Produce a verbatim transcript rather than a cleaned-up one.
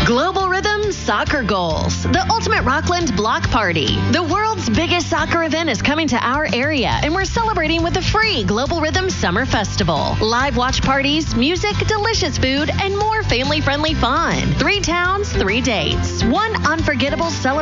Global Rhythm Soccer Goals, the ultimate Rockland block party. The world's biggest soccer event is coming to our area, and we're celebrating with a free Global Rhythm Summer Festival. Live watch parties, music, delicious food, and more family-friendly fun. Three towns, three dates. One unforgettable celebration